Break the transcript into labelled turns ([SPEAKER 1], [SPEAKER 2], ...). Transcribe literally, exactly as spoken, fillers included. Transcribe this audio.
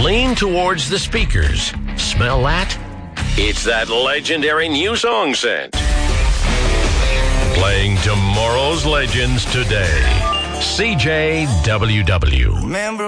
[SPEAKER 1] Lean towards the speakers. Smell that? It's that legendary new song scent. Playing tomorrow's legends today. C J W W.
[SPEAKER 2] Remember